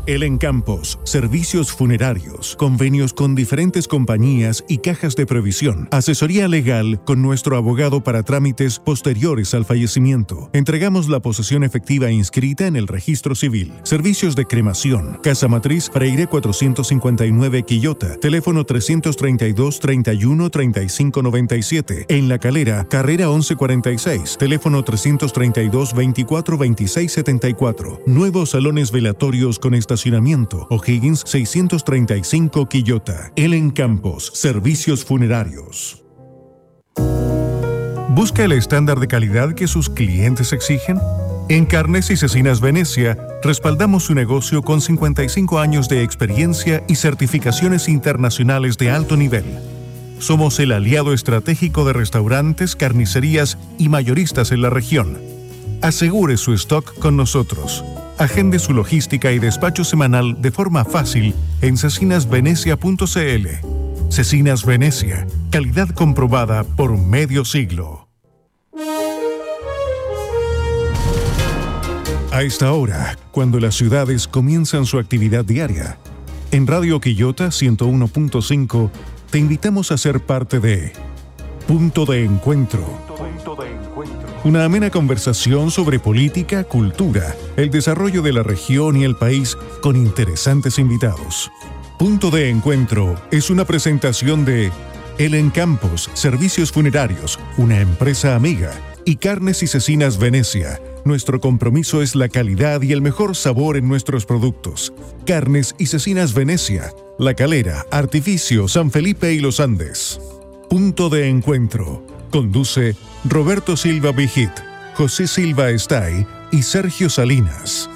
Elen Campos, servicios funerarios, convenios con diferentes compañías y cajas de previsión, asesoría legal con nuestro abogado para trámites posteriores al fallecimiento. Entregamos la posesión efectiva inscrita en el registro civil. Servicios de cremación. Casa Matriz Freire 459 Quillota. Teléfono 332 31 35 97. En La Calera, carrera 1146. Teléfono 332 24 26 74. Nuevos salones velatorios con estacionamiento. O'Higgins 635 Quillota. Elen Campos, servicios funerarios. ¿Busca el estándar de calidad que sus clientes exigen? En Carnes y Cecinas Venecia, respaldamos su negocio con 55 años de experiencia y certificaciones internacionales de alto nivel. Somos el aliado estratégico de restaurantes, carnicerías y mayoristas en la región. Asegure su stock con nosotros. Agende su logística y despacho semanal de forma fácil en cecinasvenecia.cl. Cecinas Venecia, calidad comprobada por medio siglo. A esta hora, cuando las ciudades comienzan su actividad diaria, en Radio Quillota 101.5 te invitamos a ser parte de Punto de Encuentro. Una amena conversación sobre política, cultura, el desarrollo de la región y el país con interesantes invitados. Punto de Encuentro es una presentación de Elen Campos, Servicios Funerarios, una empresa amiga, y Carnes y Cecinas Venecia. Nuestro compromiso es la calidad y el mejor sabor en nuestros productos. Carnes y Cecinas Venecia, La Calera, Artificio, San Felipe y Los Andes. Punto de Encuentro. Conduce Roberto Silva Vigit, José Silva Estay y Sergio Salinas.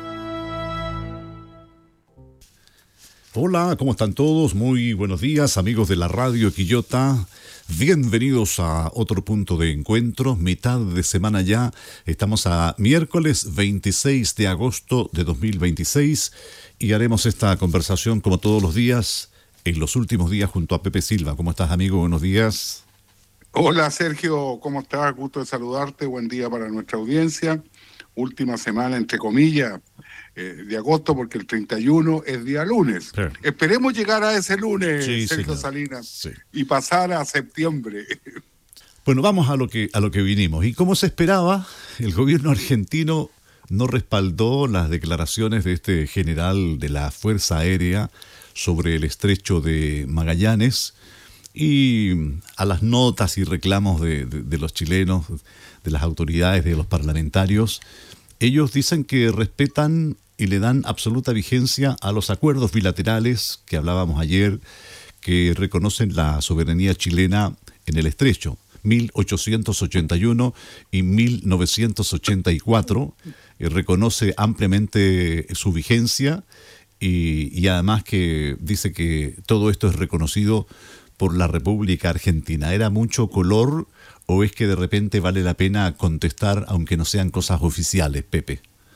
Hola, ¿cómo están todos? Muy buenos días, amigos de la Radio Quillota. Bienvenidos a otro Punto de Encuentro, mitad de semana ya. Estamos a miércoles 26 de agosto de 2026 y haremos esta conversación como todos los días, en los últimos días junto a Pepe Silva. ¿Cómo estás, amigo? Buenos días. Hola Sergio, ¿cómo estás? Gusto de saludarte, buen día para nuestra audiencia. Última semana, entre comillas, de agosto, porque el 31 es día lunes. Sí. Esperemos llegar a ese lunes, sí, Sergio Salinas, sí, y pasar a septiembre. Bueno, vamos a lo que vinimos. Y como se esperaba, el gobierno argentino no respaldó las declaraciones de este general de la Fuerza Aérea sobre el estrecho de Magallanes, y a las notas y reclamos de los chilenos, de las autoridades, de los parlamentarios. Ellos dicen que respetan y le dan absoluta vigencia a los acuerdos bilaterales que hablábamos ayer, que reconocen la soberanía chilena en el estrecho, 1881 y 1984, reconoce ampliamente su vigencia y además que dice que todo esto es reconocido por la República Argentina. ¿Era mucho color o es que de repente vale la pena contestar aunque no sean cosas oficiales, Pepe?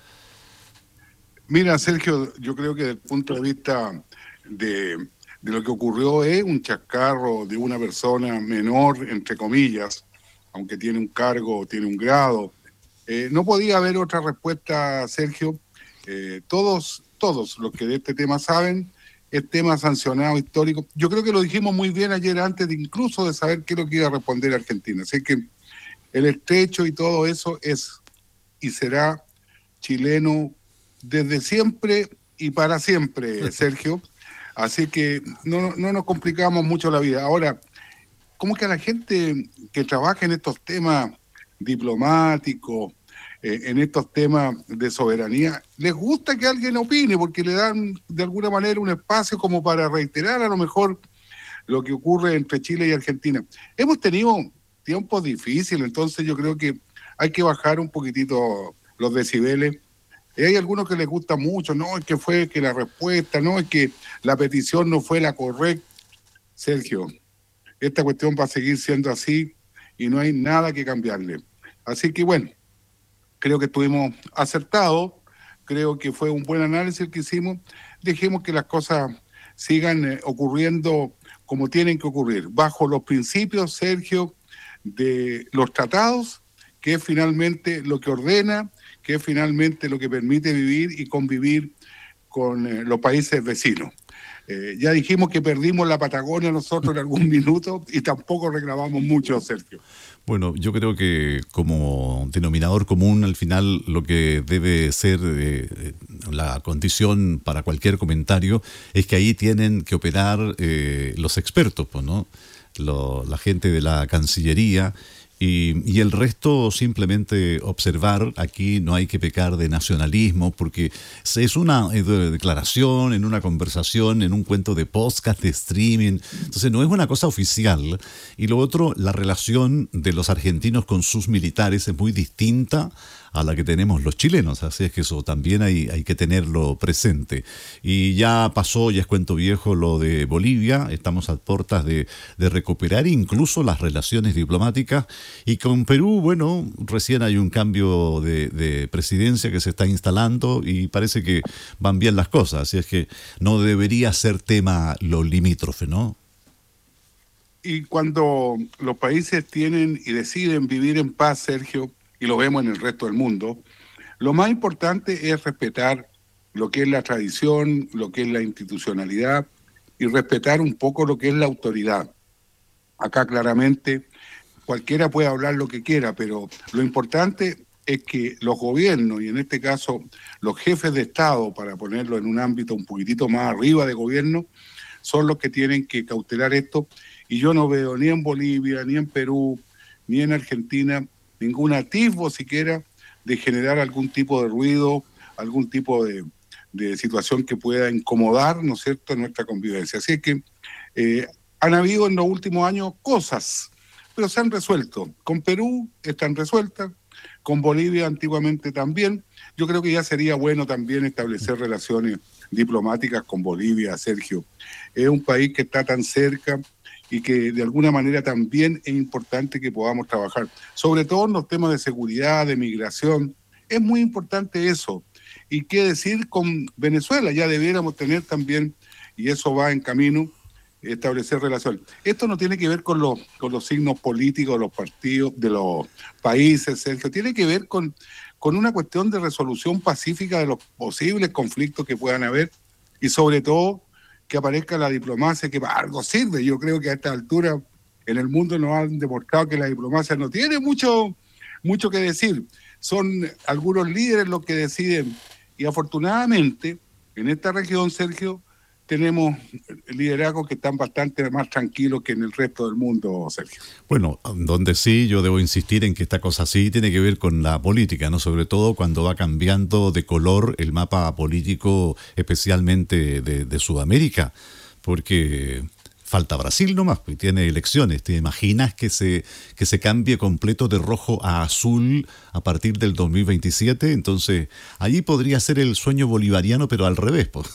Mira, Sergio, yo creo que desde el punto de vista de lo que ocurrió es un chascarro de una persona menor, entre comillas, aunque tiene un cargo, tiene un grado. No podía haber otra respuesta, Sergio. Todos los que de este tema saben, es tema sancionado histórico. Yo creo que lo dijimos muy bien ayer antes de incluso de saber qué es lo que iba a responder Argentina. Así que el estrecho y todo eso es y será chileno desde siempre y para siempre, Sergio. Así que no nos complicamos mucho la vida. Ahora, ¿cómo que a la gente que trabaja en estos temas diplomáticos, en estos temas de soberanía, les gusta que alguien opine porque le dan de alguna manera un espacio como para reiterar a lo mejor lo que ocurre entre Chile y Argentina? Hemos tenido tiempos difíciles, entonces yo creo que hay que bajar un poquitito los decibeles. Hay algunos que les gusta mucho, no, es que fue que la respuesta, no, es que la petición no fue la correcta. Sergio, esta cuestión va a seguir siendo así y no hay nada que cambiarle. Así que bueno, creo que estuvimos acertados, creo que fue un buen análisis el que hicimos. Dejemos que las cosas sigan ocurriendo como tienen que ocurrir, bajo los principios, Sergio, de los tratados, que es finalmente lo que ordena, que es finalmente lo que permite vivir y convivir con los países vecinos. Ya dijimos que perdimos la Patagonia nosotros en algún minuto y tampoco reclamamos mucho, Sergio. Bueno, yo creo que como denominador común al final lo que debe ser la condición para cualquier comentario es que ahí tienen que operar los expertos, pues, ¿no? La gente de la Cancillería y el resto simplemente observar. Aquí no hay que pecar de nacionalismo porque es una declaración, en una conversación, en un cuento de podcast, de streaming. Entonces no es una cosa oficial. Y lo otro, la relación de los argentinos con sus militares es muy distinta a la que tenemos los chilenos, así es que eso también hay que tenerlo presente. Y ya pasó, ya es cuento viejo lo de Bolivia, estamos a puertas de recuperar incluso las relaciones diplomáticas, y con Perú, bueno, recién hay un cambio de presidencia que se está instalando y parece que van bien las cosas, así es que no debería ser tema lo limítrofe, ¿no? Y cuando los países tienen y deciden vivir en paz, Sergio, y lo vemos en el resto del mundo, lo más importante es respetar lo que es la tradición, lo que es la institucionalidad y respetar un poco lo que es la autoridad. Acá claramente cualquiera puede hablar lo que quiera, pero lo importante es que los gobiernos, y en este caso los jefes de Estado, para ponerlo en un ámbito un poquitito más arriba de gobierno, son los que tienen que cautelar esto. Y yo no veo ni en Bolivia, ni en Perú, ni en Argentina ningún atisbo siquiera de generar algún tipo de ruido, algún tipo de situación que pueda incomodar, ¿no es cierto?, nuestra convivencia. Así es que han habido en los últimos años cosas, pero se han resuelto. Con Perú están resueltas, con Bolivia antiguamente también. Yo creo que ya sería bueno también establecer relaciones diplomáticas con Bolivia, Sergio. Es un país que está tan cerca y que de alguna manera también es importante que podamos trabajar, sobre todo en los temas de seguridad, de migración. Es muy importante eso. Y qué decir con Venezuela, ya debiéramos tener también, y eso va en camino, establecer relaciones. Esto no tiene que ver con los signos políticos de los partidos, de los países, Sergio, tiene que ver con una cuestión de resolución pacífica de los posibles conflictos que puedan haber, y sobre todo que aparezca la diplomacia, que para algo sirve. Yo creo que a esta altura en el mundo nos han demostrado que la diplomacia no tiene mucho que decir. Son algunos líderes los que deciden. Y afortunadamente, en esta región, Sergio, tenemos liderazgos que están bastante más tranquilos que en el resto del mundo, Sergio. Bueno, donde sí yo debo insistir en que esta cosa sí tiene que ver con la política, ¿no? Sobre todo cuando va cambiando de color el mapa político, especialmente de Sudamérica, porque falta Brasil nomás, porque tiene elecciones. ¿Te imaginas que se cambie completo de rojo a azul a partir del 2027? Entonces, allí podría ser el sueño bolivariano, pero al revés, pues.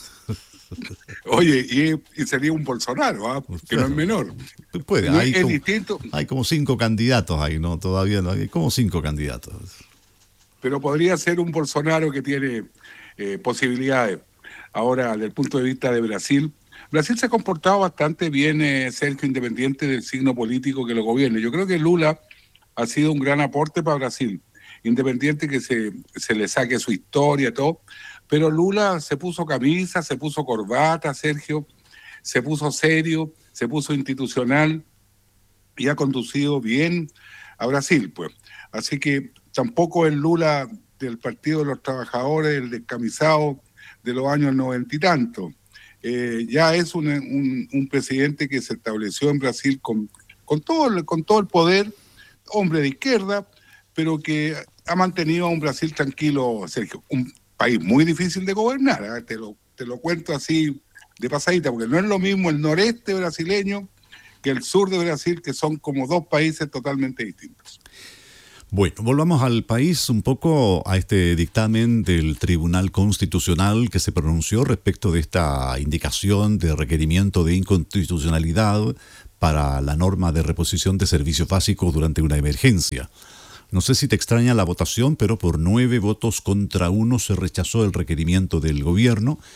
Oye, y sería un Bolsonaro, ¿eh? Que no es menor. Puede, no es distinto. Hay como 5 candidatos ahí, ¿no? Todavía no hay como 5 candidatos. Pero podría ser un Bolsonaro que tiene posibilidades. Ahora, desde el punto de vista de Brasil se ha comportado bastante bien, Sergio, independiente del signo político que lo gobierne. Yo creo que Lula ha sido un gran aporte para Brasil, independiente que se le saque su historia y todo. Pero Lula se puso camisa, se puso corbata, Sergio, se puso serio, se puso institucional y ha conducido bien a Brasil, pues. Así que tampoco el Lula del Partido de los Trabajadores, el descamisado de los años 90 y tanto. Ya es un presidente que se estableció en Brasil con todo el poder, hombre de izquierda, pero que ha mantenido a un Brasil tranquilo, Sergio. Un país muy difícil de gobernar, ¿eh? Te lo cuento así de pasadita, porque no es lo mismo el noreste brasileño que el sur de Brasil, que son como dos países totalmente distintos. Bueno, volvamos al país un poco, a este dictamen del Tribunal Constitucional que se pronunció respecto de esta indicación de requerimiento de inconstitucionalidad para la norma de reposición de servicios básicos durante una emergencia. No sé si te extraña la votación, pero por 9 votos contra 1 se rechazó el requerimiento del gobierno.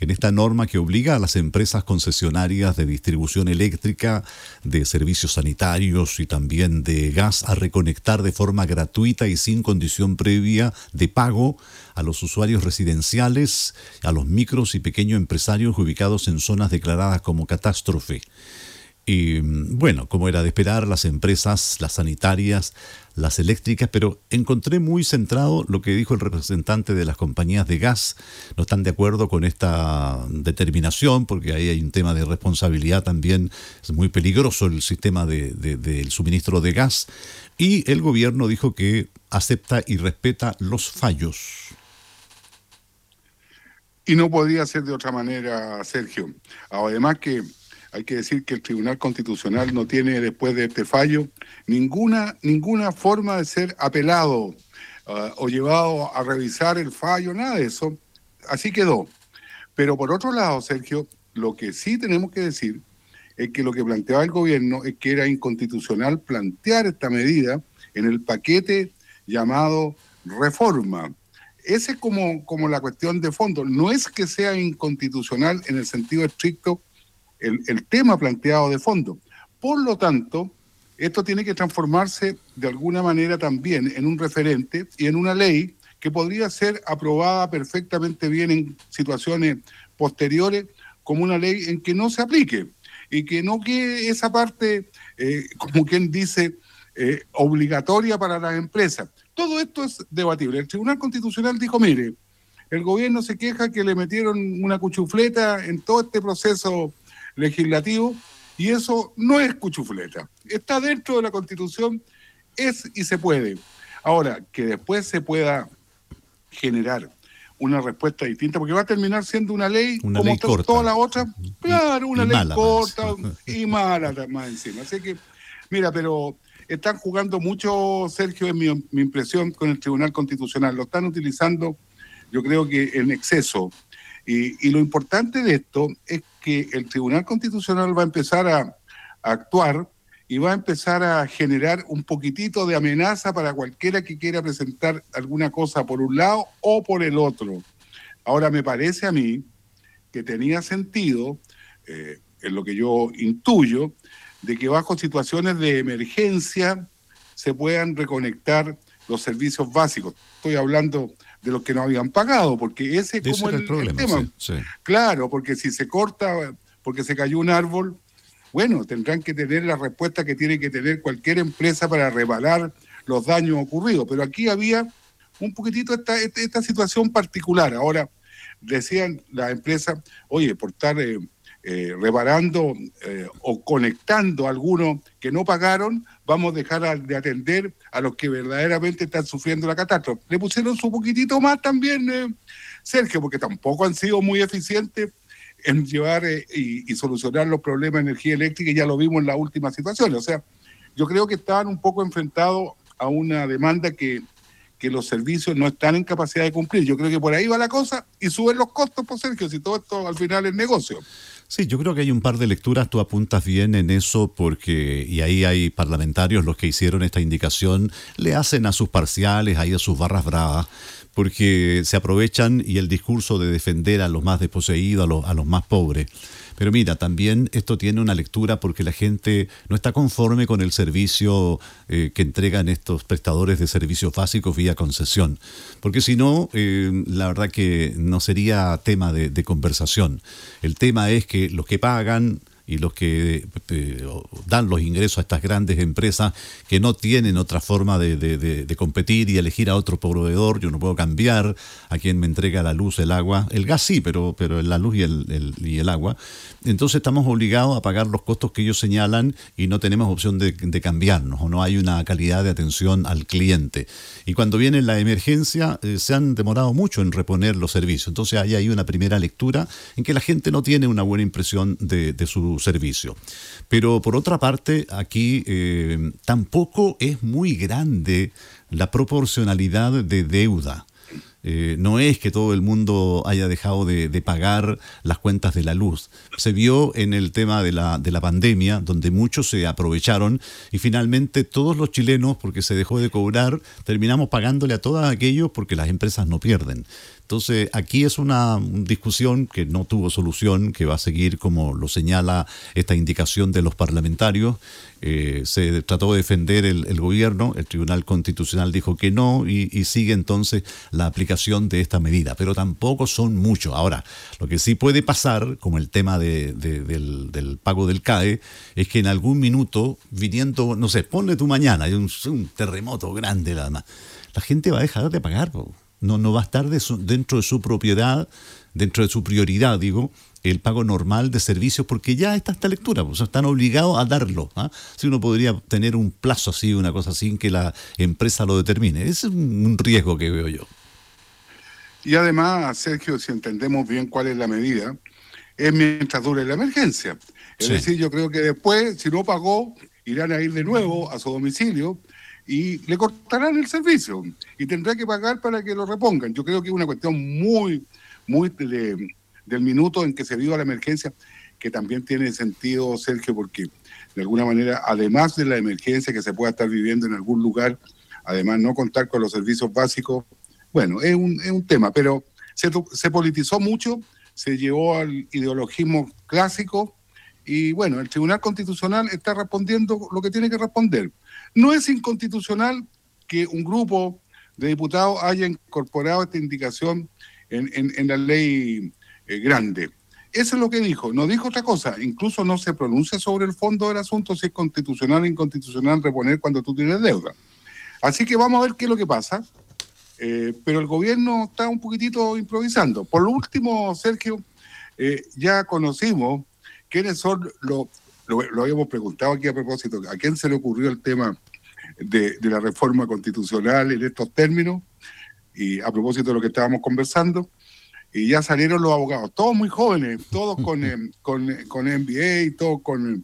en esta norma que obliga a las empresas concesionarias de distribución eléctrica, de servicios sanitarios y también de gas a reconectar de forma gratuita y sin condición previa de pago a los usuarios residenciales, a los micros y pequeños empresarios ubicados en zonas declaradas como catástrofe. Y bueno, como era de esperar, las empresas, las sanitarias, las eléctricas, pero encontré muy centrado lo que dijo el representante de las compañías de gas. No están de acuerdo con esta determinación porque ahí hay un tema de responsabilidad también. Es muy peligroso el sistema del suministro de gas. Y el gobierno dijo que acepta y respeta los fallos. Y no podía ser de otra manera, Sergio. Además que hay que decir que el Tribunal Constitucional no tiene, después de este fallo, ninguna forma de ser apelado o llevado a revisar el fallo, nada de eso. Así quedó. Pero por otro lado, Sergio, lo que sí tenemos que decir es que lo que planteaba el gobierno es que era inconstitucional plantear esta medida en el paquete llamado reforma. Esa es como la cuestión de fondo. No es que sea inconstitucional en el sentido estricto el tema planteado de fondo. Por lo tanto, esto tiene que transformarse de alguna manera también en un referente y en una ley que podría ser aprobada perfectamente bien en situaciones posteriores como una ley en que no se aplique y que no quede esa parte, como quien dice, obligatoria para las empresas. Todo esto es debatible. El Tribunal Constitucional dijo, mire, el gobierno se queja que le metieron una cuchufleta en todo este proceso legislativo, y eso no es cuchufleta. Está dentro de la Constitución, es y se puede. Ahora, que después se pueda generar una respuesta distinta, porque va a terminar siendo una ley como ley corta. Todas las otras, claro, una ley corta y mala más encima. Así que, mira, pero están jugando mucho, Sergio, es mi impresión, con el Tribunal Constitucional. Lo están utilizando, yo creo que en exceso. Y lo importante de esto es que el Tribunal Constitucional va a empezar a actuar y va a empezar a generar un poquitito de amenaza para cualquiera que quiera presentar alguna cosa por un lado o por el otro. Ahora, me parece a mí que tenía sentido, en lo que yo intuyo, de que bajo situaciones de emergencia se puedan reconectar los servicios básicos. Estoy hablando de los que no habían pagado, porque ese es como el tema. Sí. Claro, porque si se corta, porque se cayó un árbol, bueno, tendrán que tener la respuesta que tiene que tener cualquier empresa para reparar los daños ocurridos. Pero aquí había un poquitito esta situación particular. Ahora, decían las empresas, oye, por estar reparando o conectando a algunos que no pagaron, vamos a dejar de atender a los que verdaderamente están sufriendo la catástrofe. Le pusieron su poquitito más también, Sergio, porque tampoco han sido muy eficientes en llevar y solucionar los problemas de energía eléctrica, y ya lo vimos en la última situación. O sea, yo creo que estaban un poco enfrentados a una demanda que los servicios no están en capacidad de cumplir. Yo creo que por ahí va la cosa y suben los costos, pues, Sergio, si todo esto al final es negocio. Sí, yo creo que hay un par de lecturas, tú apuntas bien en eso, porque, y ahí hay parlamentarios, los que hicieron esta indicación, le hacen a sus parciales, ahí a sus barras bravas, porque se aprovechan y el discurso de defender a los más desposeídos, a los más pobres. Pero mira, también esto tiene una lectura porque la gente no está conforme con el servicio que entregan estos prestadores de servicios básicos vía concesión. Porque si no, la verdad que no sería tema de conversación. El tema es que los que pagan y los que dan los ingresos a estas grandes empresas que no tienen otra forma de competir y elegir a otro proveedor. Yo no puedo cambiar a quien me entrega la luz, el agua, el gas sí, pero la luz y el agua. Entonces estamos obligados a pagar los costos que ellos señalan y no tenemos opción de cambiarnos, o no hay una calidad de atención al cliente. Y cuando viene la emergencia se han demorado mucho en reponer los servicios. Entonces hay ahí una primera lectura en que la gente no tiene una buena impresión de su servicio. Pero por otra parte, aquí tampoco es muy grande la proporcionalidad de deuda. No es que todo el mundo haya dejado de pagar las cuentas de la luz. Se vio en el tema de la pandemia, donde muchos se aprovecharon y finalmente todos los chilenos, porque se dejó de cobrar, terminamos pagándole a todos aquellos porque las empresas no pierden. Entonces, aquí es una discusión que no tuvo solución, que va a seguir como lo señala esta indicación de los parlamentarios. Se trató de defender el gobierno, el Tribunal Constitucional dijo que no y sigue entonces la aplicación de esta medida, pero tampoco son muchos. Ahora, lo que sí puede pasar, como el tema del pago del CAE, es que en algún minuto, viniendo, no sé, ponle tú mañana, hay un terremoto grande, además, la gente va a dejar de pagar, no va a estar dentro de su propiedad, dentro de su prioridad, digo, el pago normal de servicios, porque ya está esta lectura, pues están obligados a darlo. Si uno podría tener un plazo así, una cosa así, en que la empresa lo determine. Ese es un riesgo que veo yo. Y además, Sergio, si entendemos bien cuál es la medida, es mientras dure la emergencia. Es decir, yo creo que después, si no pagó, irán a ir de nuevo a su domicilio y le cortarán el servicio y tendrá que pagar para que lo repongan. Yo creo que es una cuestión muy del minuto en que se viva la emergencia, que también tiene sentido, Sergio, porque de alguna manera, además de la emergencia que se pueda estar viviendo en algún lugar, además no contar con los servicios básicos, bueno, es un tema, pero se politizó mucho, se llevó al ideologismo clásico y bueno, el Tribunal Constitucional está respondiendo lo que tiene que responder. No es inconstitucional que un grupo de diputados haya incorporado esta indicación en la ley grande. Eso es lo que dijo, no dijo otra cosa. Incluso no se pronuncia sobre el fondo del asunto, si es constitucional o inconstitucional reponer cuando tú tienes deuda. Así que vamos a ver qué es lo que pasa. Pero el gobierno está un poquitito improvisando. Por lo último, Sergio, ya conocimos quiénes son lo habíamos preguntado aquí a propósito, ¿a quién se le ocurrió el tema de la reforma constitucional en estos términos? Y a propósito de lo que estábamos conversando, y ya salieron los abogados, todos muy jóvenes, todos con MBA, todos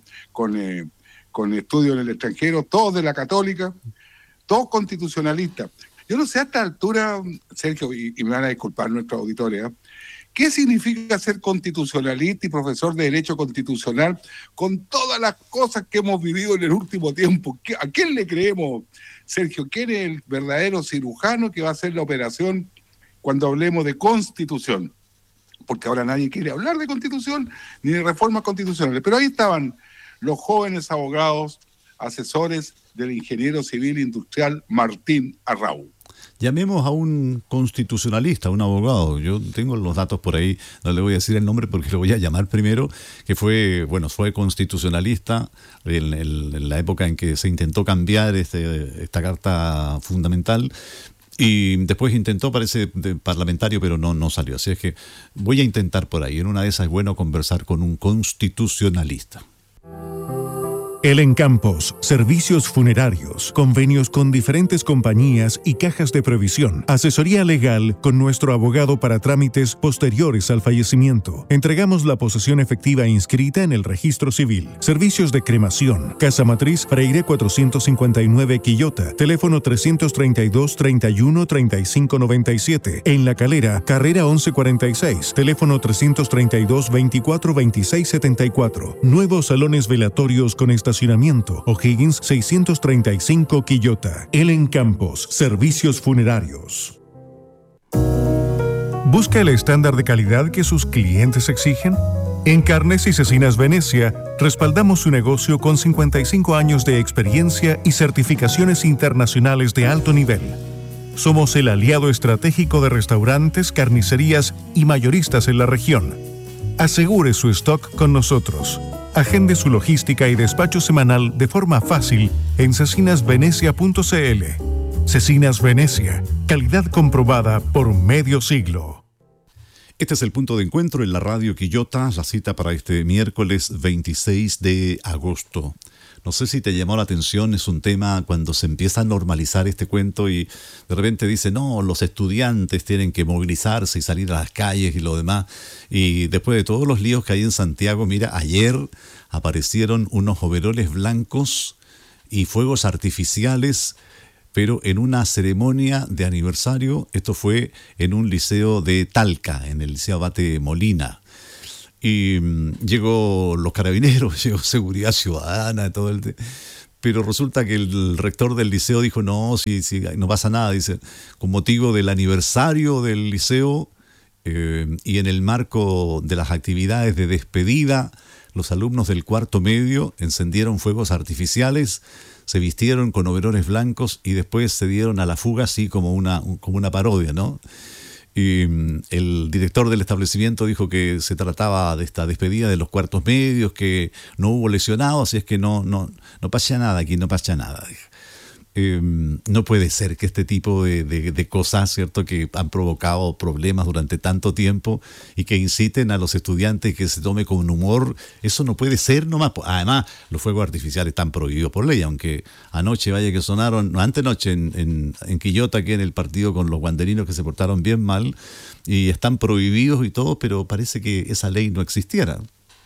con estudios en el extranjero, todos de la Católica, todos constitucionalistas. Yo no sé a esta altura, Sergio, y me van a disculpar nuestros auditores, ¿qué significa ser constitucionalista y profesor de Derecho Constitucional con todas las cosas que hemos vivido en el último tiempo? ¿A quién le creemos, Sergio? ¿Quién es el verdadero cirujano que va a hacer la operación cuando hablemos de Constitución? Porque ahora nadie quiere hablar de Constitución ni de reformas constitucionales. Pero ahí estaban los jóvenes abogados, asesores del ingeniero civil industrial Martín Arrau. Llamemos a un constitucionalista, a un abogado. Yo tengo los datos por ahí, no le voy a decir el nombre porque lo voy a llamar primero, que fue constitucionalista en la época en que se intentó cambiar esta carta fundamental. Y después intentó, parece, parlamentario, pero no salió. Así es que voy a intentar por ahí. En una de esas es bueno conversar con un constitucionalista. El Encampos, servicios funerarios, convenios con diferentes compañías y cajas de previsión, asesoría legal con nuestro abogado para trámites posteriores al fallecimiento. Entregamos la posesión efectiva inscrita en el registro civil. Servicios de cremación, Casa Matriz, Freire 459 Quillota, teléfono 332-31-3597. En La Calera, Carrera 1146, teléfono 332-24-2674. Nuevos salones velatorios con estacionamiento, O'Higgins 635 Quillota. El Encampos, servicios funerarios. ¿Busca el estándar de calidad que sus clientes exigen? En Carnes y Cecinas Venecia, respaldamos su negocio con 55 años de experiencia y certificaciones internacionales de alto nivel. Somos el aliado estratégico de restaurantes, carnicerías y mayoristas en la región. Asegure su stock con nosotros. Agende su logística y despacho semanal de forma fácil en cecinasvenecia.cl. Cecinas Venecia, calidad comprobada por medio siglo. Este es el punto de encuentro en la Radio Quillota, la cita para este miércoles 26 de agosto. No sé si te llamó la atención, es un tema cuando se empieza a normalizar este cuento y de repente dice, no, los estudiantes tienen que movilizarse y salir a las calles y lo demás. Y después de todos los líos que hay en Santiago, mira, ayer aparecieron unos overoles blancos y fuegos artificiales, pero en una ceremonia de aniversario. Esto fue en un liceo de Talca, en el Liceo Abate Molina. Y llegó los carabineros, llegó Seguridad Ciudadana, pero resulta que el rector del liceo dijo, no, sí, no pasa nada, dice, con motivo del aniversario del liceo y en el marco de las actividades de despedida, los alumnos del cuarto medio encendieron fuegos artificiales, se vistieron con overoles blancos y después se dieron a la fuga, así como una parodia, ¿no? Y el director del establecimiento dijo que se trataba de esta despedida de los cuartos medios, que no hubo lesionados, así es que no pasa nada aquí, no pasa nada. No puede ser que este tipo de cosas, ¿cierto?, que han provocado problemas durante tanto tiempo y que inciten a los estudiantes que se tome con humor, eso no puede ser nomás. Además, los fuegos artificiales están prohibidos por ley, aunque anoche, vaya que sonaron, no, antenoche en Quillota, que en el partido con los guanderinos que se portaron bien mal, y están prohibidos y todo, pero parece que esa ley no existiera.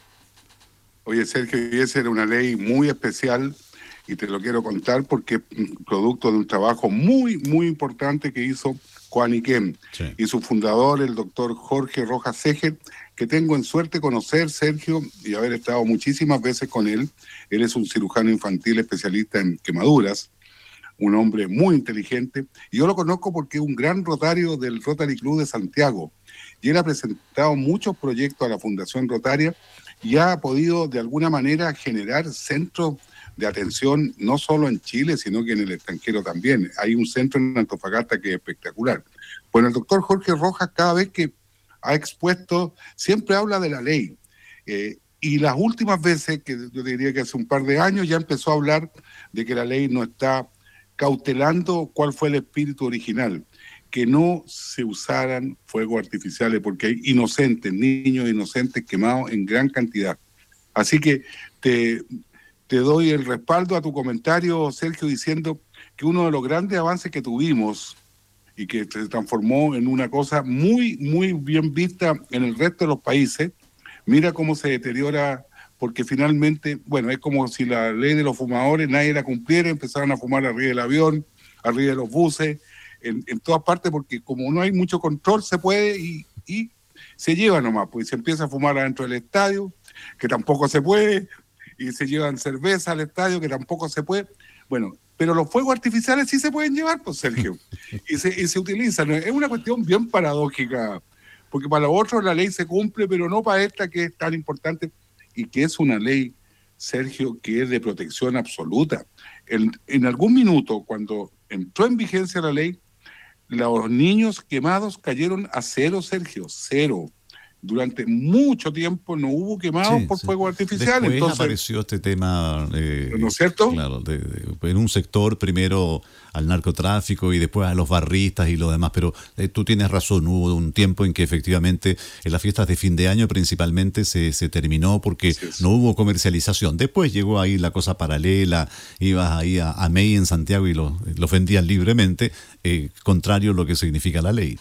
Oye, Sergio, esa era una ley muy especial, y te lo quiero contar porque es producto de un trabajo muy, muy importante que hizo Coaniquem, sí, y su fundador, el doctor Jorge Rojas Seger, que tengo en suerte conocer, Sergio, y haber estado muchísimas veces con él. Él es un cirujano infantil especialista en quemaduras, un hombre muy inteligente, y yo lo conozco porque es un gran rotario del Rotary Club de Santiago, y él ha presentado muchos proyectos a la Fundación Rotaria y ha podido de alguna manera generar centros de atención no solo en Chile, sino que en el extranjero también. Hay un centro en Antofagasta que es espectacular. Bueno, el doctor Jorge Rojas, cada vez que ha expuesto, siempre habla de la ley. Y las últimas veces, que yo diría que hace un par de años, ya empezó a hablar de que la ley no está cautelando cuál fue el espíritu original, que no se usaran fuegos artificiales, porque hay inocentes, niños inocentes quemados en gran cantidad. Así que te doy el respaldo a tu comentario, Sergio, diciendo que uno de los grandes avances que tuvimos y que se transformó en una cosa muy, muy bien vista en el resto de los países, mira cómo se deteriora, porque finalmente, bueno, es como si la ley de los fumadores nadie la cumpliera, empezaron a fumar arriba del avión, arriba de los buses, en todas partes, porque como no hay mucho control, se puede y se lleva nomás, pues se empieza a fumar adentro del estadio, que tampoco se puede, y se llevan cerveza al estadio, que tampoco se puede. Bueno, pero los fuegos artificiales sí se pueden llevar, pues, Sergio, y se utilizan. Es una cuestión bien paradójica, porque para los otros la ley se cumple, pero no para esta que es tan importante, y que es una ley, Sergio, que es de protección absoluta. En algún minuto, cuando entró en vigencia la ley, los niños quemados cayeron a cero, Sergio, cero. Durante mucho tiempo no hubo quemados por fuegos artificiales. Después entonces apareció este tema, ¿no es cierto? Claro, en un sector primero al narcotráfico y después a los barristas y lo demás, pero tú tienes razón, hubo un tiempo en que efectivamente en las fiestas de fin de año principalmente se terminó porque no hubo comercialización. Después llegó ahí la cosa paralela, ibas ahí a May en Santiago y los vendían libremente, contrario a lo que significa la ley.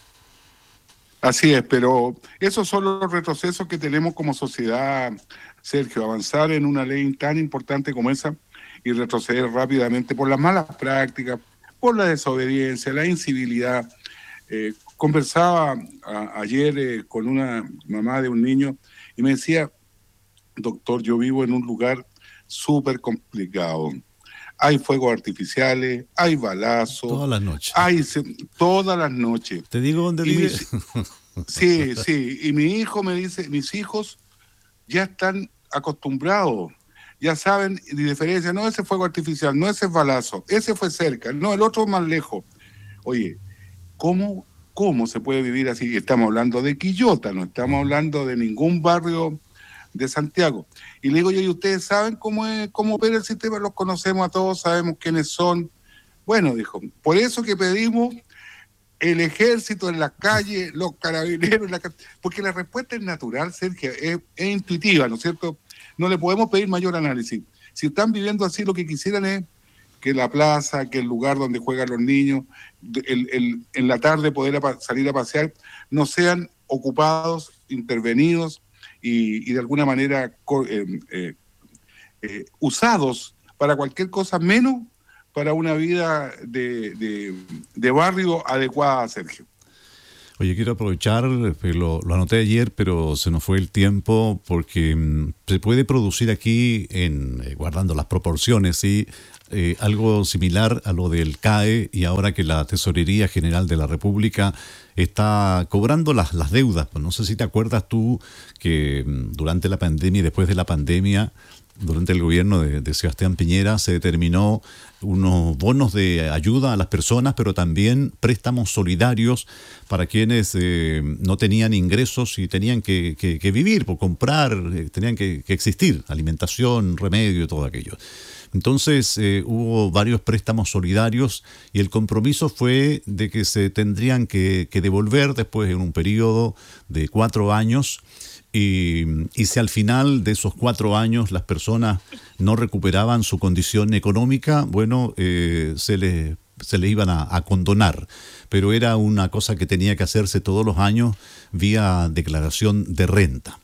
Así es, pero esos son los retrocesos que tenemos como sociedad, Sergio, avanzar en una ley tan importante como esa y retroceder rápidamente por las malas prácticas, por la desobediencia, la incivilidad. Conversaba ayer con una mamá de un niño y me decía, doctor, yo vivo en un lugar súper complicado. Hay fuegos artificiales, hay balazos. Todas las noches. Todas las noches. ¿Te digo dónde vive? Sí. Y mi hijo me dice, mis hijos ya están acostumbrados, ya saben y diferencian, no, ese fuego artificial, no, ese es balazo, ese fue cerca, no, el otro más lejos. Oye, ¿cómo se puede vivir así? Estamos hablando de Quillota, no estamos hablando de ningún barrio de Santiago. Y le digo yo, ¿y ustedes saben cómo opera el sistema? Los conocemos a todos, sabemos quiénes son. Bueno, dijo, por eso que pedimos el ejército en las calles, los carabineros en la calle, porque la respuesta es natural, Sergio, es intuitiva, ¿no es cierto? No le podemos pedir mayor análisis. Si están viviendo así, lo que quisieran es que la plaza, que el lugar donde juegan los niños, en la tarde poder salir a pasear, no sean ocupados, intervenidos, y de alguna manera usados para cualquier cosa menos para una vida de barrio adecuada, Sergio. Oye, quiero aprovechar, lo anoté ayer, pero se nos fue el tiempo porque se puede producir aquí, guardando las proporciones, ¿sí? algo similar a lo del CAE, y ahora que la Tesorería General de la República está cobrando las deudas. Pues no sé si te acuerdas tú que durante la pandemia y después de la pandemia, durante el gobierno de Sebastián Piñera, se determinó unos bonos de ayuda a las personas, pero también préstamos solidarios para quienes no tenían ingresos y tenían que vivir, por comprar, tenían que existir, alimentación, remedio, todo aquello. Entonces hubo varios préstamos solidarios y el compromiso fue de que se tendrían que devolver después en un periodo de 4 años. Y si al final de esos 4 años las personas no recuperaban su condición económica, bueno, se les iban a condonar. Pero era una cosa que tenía que hacerse todos los años vía declaración de renta.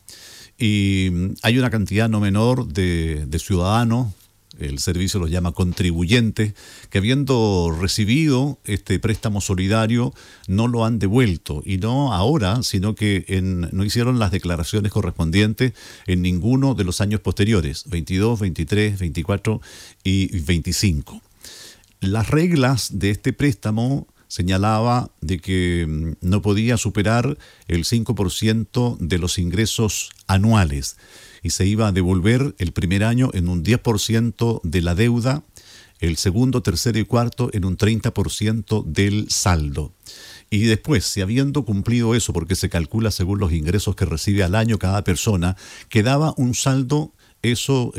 Y hay una cantidad no menor de ciudadanos, el servicio los llama contribuyentes, que habiendo recibido este préstamo solidario no lo han devuelto, y no ahora, sino que no hicieron las declaraciones correspondientes en ninguno de los años posteriores, 22, 23, 24 y 25. Las reglas de este préstamo señalaba de que no podía superar el 5% de los ingresos anuales, y se iba a devolver el primer año en un 10% de la deuda, el segundo, tercero y cuarto en un 30% del saldo. Y después, si habiendo cumplido eso, porque se calcula según los ingresos que recibe al año cada persona, quedaba un saldo, eso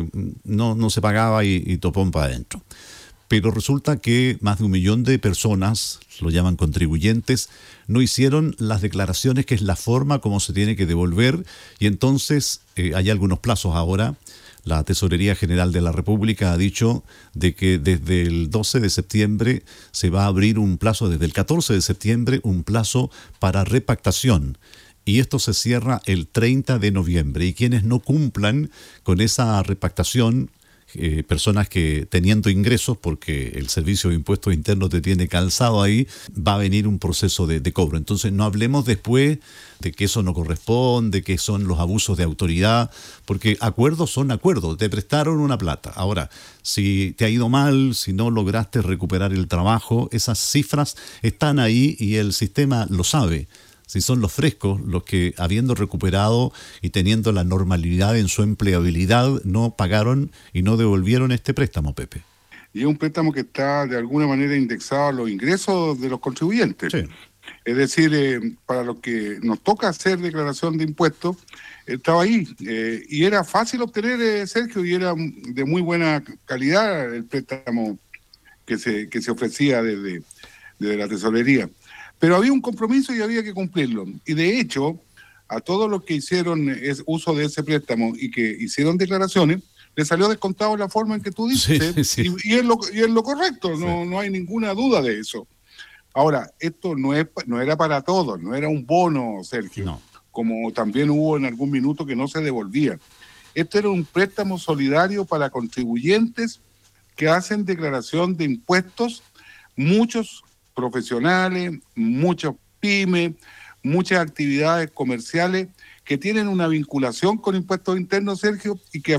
no se pagaba y topón para adentro. Pero resulta que más de 1 millón de personas, lo llaman contribuyentes, no hicieron las declaraciones, que es la forma como se tiene que devolver, y entonces hay algunos plazos ahora. La Tesorería General de la República ha dicho de que desde el 12 de septiembre se va a abrir un plazo, desde el 14 de septiembre, un plazo para repactación. Y esto se cierra el 30 de noviembre. Y quienes no cumplan con esa repactación, personas que teniendo ingresos, porque el Servicio de Impuestos Internos te tiene calzado ahí, va a venir un proceso de cobro. Entonces no hablemos después de que eso no corresponde, que son los abusos de autoridad, porque acuerdos son acuerdos, te prestaron una plata. Ahora, si te ha ido mal, si no lograste recuperar el trabajo, esas cifras están ahí y el sistema lo sabe. Si son los frescos los que, habiendo recuperado y teniendo la normalidad en su empleabilidad, no pagaron y no devolvieron este préstamo, Pepe. Y es un préstamo que está de alguna manera indexado a los ingresos de los contribuyentes. Sí. Es decir, para los que nos toca hacer declaración de impuestos, estaba ahí. Y era fácil obtener, Sergio, y era de muy buena calidad el préstamo que se ofrecía desde la tesorería. Pero había un compromiso y había que cumplirlo. Y de hecho, a todos los que hicieron uso de ese préstamo y que hicieron declaraciones, les salió descontado la forma en que tú dices. Sí, sí. Y es lo correcto, sí. No hay ninguna duda de eso. Ahora, esto no era para todos, no era un bono, Sergio, no. Como también hubo en algún minuto que no se devolvía. Esto era un préstamo solidario para contribuyentes que hacen declaración de impuestos, muchos profesionales, muchos pymes, muchas actividades comerciales que tienen una vinculación con impuestos internos, Sergio, y que a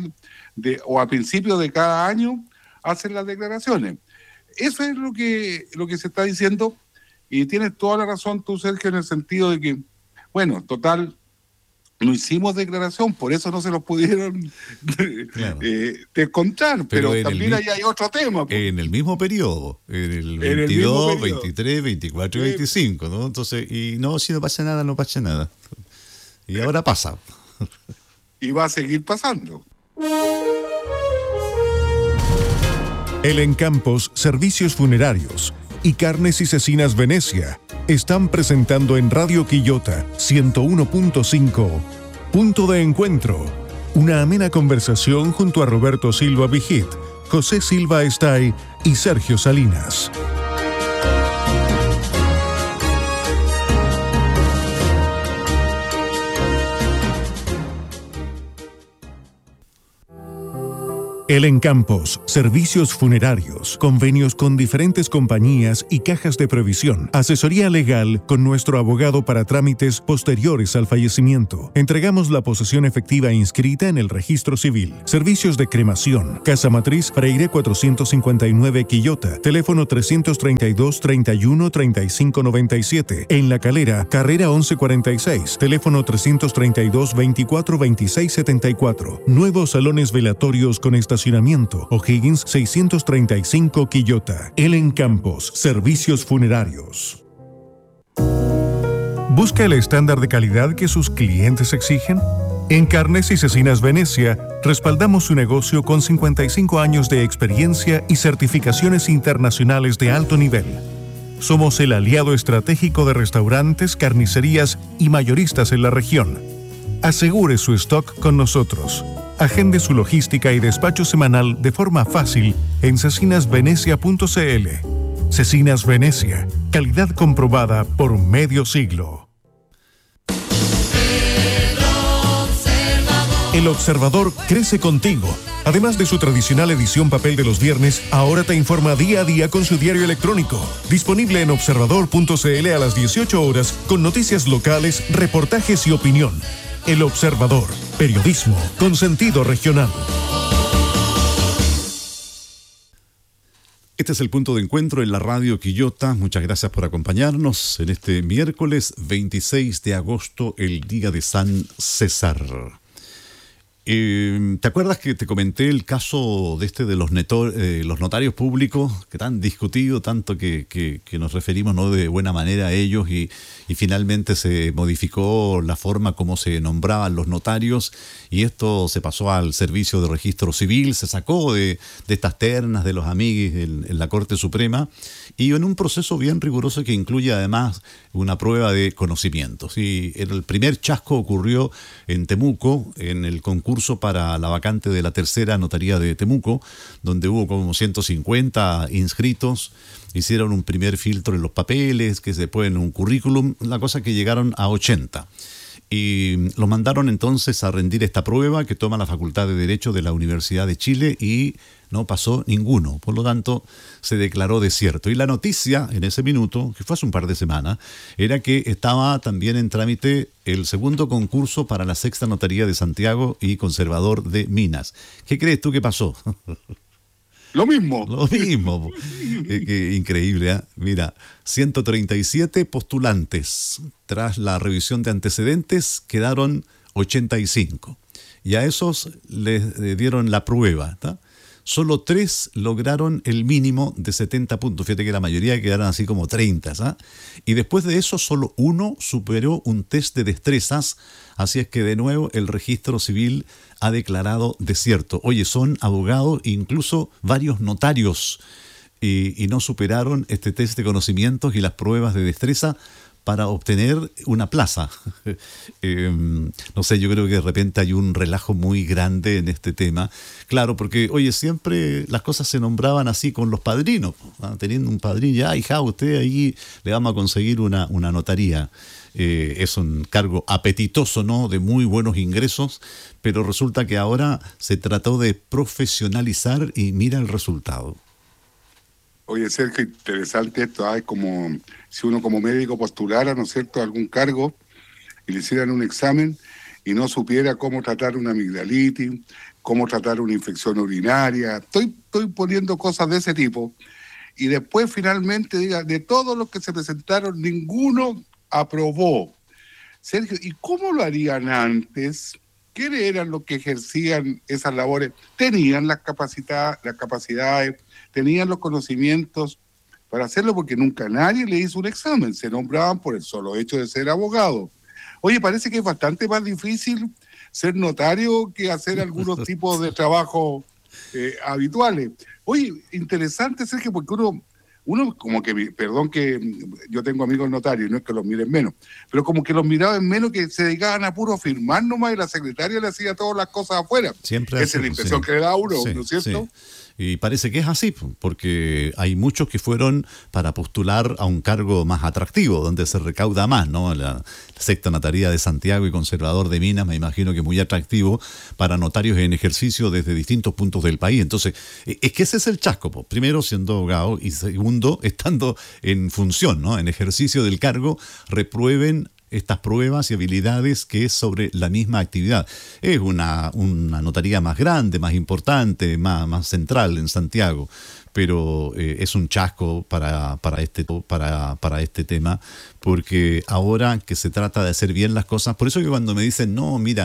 principio de cada año hacen las declaraciones. Eso es lo que se está diciendo, y tienes toda la razón tú, Sergio, en el sentido de que, bueno, total, no hicimos declaración, por eso no se los pudieron descontar, pero también hay otro tema. Pues. En el mismo periodo, en el 22, 23, 24 y 25, ¿no? Entonces, si no pasa nada, no pasa nada. Y ahora pasa. Y va a seguir pasando. El Encampos Servicios Funerarios y Carnes y Cecinas Venecia están presentando en Radio Quillota 101.5 Punto de Encuentro, una amena conversación junto a Roberto Silva Vigit, José Silva Estay y Sergio Salinas. Elen Campos, servicios funerarios, convenios con diferentes compañías y cajas de previsión, asesoría legal con nuestro abogado para trámites posteriores al fallecimiento. Entregamos la posesión efectiva inscrita en el registro civil. Servicios de cremación, Casa Matriz, Freire 459 Quillota, teléfono 332-31-3597. En La Calera, Carrera 1146, teléfono 332-24-2674. Nuevos salones velatorios con estacionamiento, O'Higgins 635 Quillota. Elen Campos, servicios funerarios. ¿Busca el estándar de calidad que sus clientes exigen? En Carnes y Cecinas Venecia, respaldamos su negocio con 55 años de experiencia y certificaciones internacionales de alto nivel. Somos el aliado estratégico de restaurantes, carnicerías y mayoristas en la región. Asegure su stock con nosotros. Agende su logística y despacho semanal de forma fácil en cecinasvenecia.cl. Cecinas Venecia, calidad comprobada por medio siglo. El Observador crece contigo. Además de su tradicional edición papel de los viernes, ahora te informa día a día con su diario electrónico. Disponible en observador.cl a las 18 horas con noticias locales, reportajes y opinión. El Observador, periodismo con sentido regional. Este es el punto de encuentro en la radio Quillota. Muchas gracias por acompañarnos en este miércoles 26 de agosto, el día de San César. ¿Te acuerdas que te comenté el caso de los notarios públicos que tan discutido, tanto que nos referimos no de buena manera a ellos y finalmente se modificó la forma como se nombraban los notarios y esto se pasó al servicio de registro civil, se sacó de estas ternas de los amiguis en la Corte Suprema y en un proceso bien riguroso que incluye además una prueba de conocimientos. Y el primer chasco ocurrió en Temuco, en el concurso para la vacante de la tercera notaría de Temuco, donde hubo como 150 inscritos. Hicieron un primer filtro en los papeles, que se pone en un currículum, la cosa que llegaron a 80. Y los mandaron entonces a rendir esta prueba que toma la Facultad de Derecho de la Universidad de Chile y no pasó ninguno. Por lo tanto, se declaró desierto. Y la noticia en ese minuto, que fue hace un par de semanas, era que estaba también en trámite el segundo concurso para la sexta notaría de Santiago y conservador de Minas. ¿Qué crees tú que pasó? Lo mismo. Lo mismo. Increíble, ¿eh? Mira, 137 postulantes. Tras la revisión de antecedentes, quedaron 85. Y a esos les dieron la prueba, ¿está? Solo 3 lograron el mínimo de 70 puntos. Fíjate que la mayoría quedaron así como 30, ¿sabes? Y después de eso, solo 1 superó un test de destrezas. Así es que de nuevo el registro civil ha declarado desierto. Oye, son abogados, incluso varios notarios, y no superaron este test de conocimientos y las pruebas de destreza para obtener una plaza. No sé, yo creo que de repente hay un relajo muy grande en este tema. Claro, porque, oye, siempre las cosas se nombraban así con los padrinos, ¿no? Teniendo un padrino, ya, hija, usted ahí le vamos a conseguir una notaría. Es un cargo apetitoso, ¿no? De muy buenos ingresos, pero resulta que ahora se trató de profesionalizar y mira el resultado. Oye, Sergio, interesante esto. Es como si uno como médico postulara, ¿no es cierto?, algún cargo y le hicieran un examen y no supiera cómo tratar una amigdalitis, cómo tratar una infección urinaria. Estoy poniendo cosas de ese tipo. Y después finalmente diga, de todos los que se presentaron, ninguno aprobó. Sergio, ¿y cómo lo harían antes? ¿Quiénes eran los que ejercían esas labores? ¿Tenían las capacidades, tenían los conocimientos para hacerlo? Porque nunca nadie le hizo un examen, se nombraban por el solo hecho de ser abogado. Oye, parece que es bastante más difícil ser notario que hacer algunos tipos de trabajo habituales. Oye, interesante, Sergio, porque uno como que, perdón que yo tengo amigos notarios, no es que los miren menos, pero como que los miraban menos, que se dedicaban a puro firmar nomás y la secretaria le hacía todas las cosas afuera. Siempre esa es la impresión que le da a uno, sí, ¿no es cierto? Sí. Y parece que es así, porque hay muchos que fueron para postular a un cargo más atractivo, donde se recauda más, ¿no? La sexta notaría de Santiago y conservador de Minas, me imagino que es muy atractivo para notarios en ejercicio desde distintos puntos del país. Entonces, es que ese es el chasco, po. Primero siendo abogado y segundo estando en función, ¿no? En ejercicio del cargo, reprueben estas pruebas y habilidades que es sobre la misma actividad. Es una notaría más grande, más importante, más central en Santiago, pero es un chasco para este tema, porque ahora que se trata de hacer bien las cosas, por eso que cuando me dicen, no, mira,